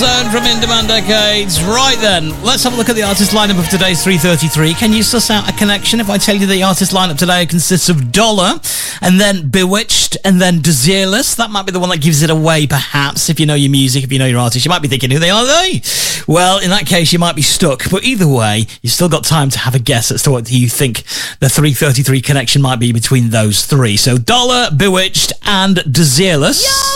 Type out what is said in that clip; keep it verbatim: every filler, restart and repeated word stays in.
Zone from In Demand Decades. Right then, let's have a look at the artist lineup of today's three thirty-three. Can you suss out a connection if I tell you the artist lineup today consists of Dollar, and then Bewitched, and then Desireless? That might be the one that gives it away, perhaps, if you know your music, if you know your artist. You might be thinking, who they are they? Well, in that case, you might be stuck. But either way, you've still got time to have a guess as to what you think the three thirty-three connection might be between those three. So Dollar, Bewitched, and Desireless. Yeah!